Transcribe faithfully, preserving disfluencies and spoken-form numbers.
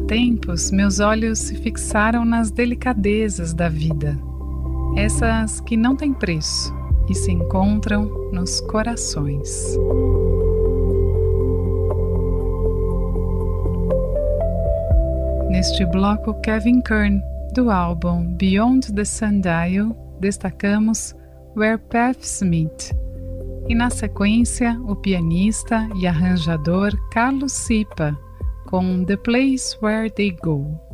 tempos, meus olhos se fixaram nas delicadezas da vida, essas que não têm preço e se encontram nos corações. Neste bloco, Kevin Kern, do álbum Beyond the Sundial, destacamos Where Paths Meet. E na sequência, o pianista e arranjador Carlos Sipa, com The Place Where They Go.